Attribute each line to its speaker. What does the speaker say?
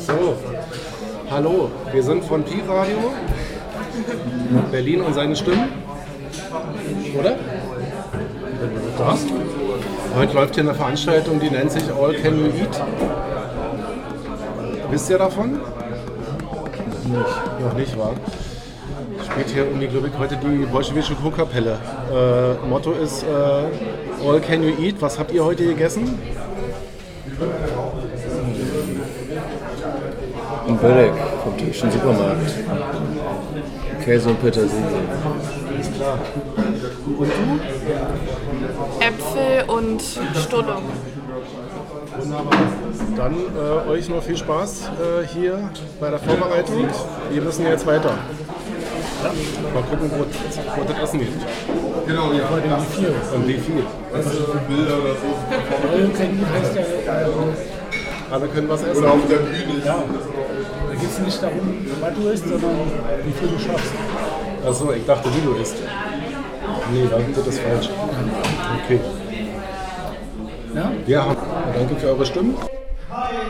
Speaker 1: So, hallo, wir sind von Pi Radio, Berlin und seine Stimmen, oder? Was? Heute läuft hier eine Veranstaltung, die nennt sich All Can You Eat. Wisst ihr davon? Noch nicht, wahr? Spielt hier irgendwie, glaube ich, heute die bolschewische Chorkapelle. Motto ist All Can You Eat. Was habt ihr heute gegessen?
Speaker 2: Ein Börek vom türkischen Supermarkt. Käse und Petersilie.
Speaker 1: Alles klar. Und du?
Speaker 3: Äpfel und Stulle.
Speaker 1: Wunderbar. Dann euch noch viel Spaß hier bei der Vorbereitung. Wir müssen jetzt weiter. Mal gucken, wo das Essen geht.
Speaker 4: Genau, ja.
Speaker 1: Wie viel? Und wie viel?
Speaker 4: Bilder oder so.
Speaker 1: Alle können was essen.
Speaker 4: Oder auf der Bühne.
Speaker 5: Ja, da geht es nicht darum, was du isst, sondern wie viel du schaffst.
Speaker 1: Achso, ich dachte, wie du isst. Nee, das ist falsch. Okay.
Speaker 5: Ja?
Speaker 1: Ja, danke für eure Stimmen.